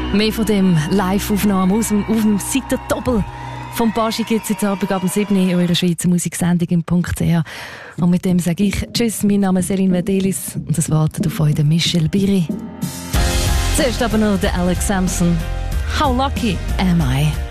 Mehr von dem Live-Aufnahmen auf dem Seitendoppel vom Baschi gibt es jetzt Abend ab 7 Uhr in eurer Schweizer Musiksendung im .ch. Und mit dem sage ich Tschüss, mein Name ist Céline Verdelis und es wartet auf euch der Michel Biri. Zuerst aber noch der Alex Sampson. How lucky am I?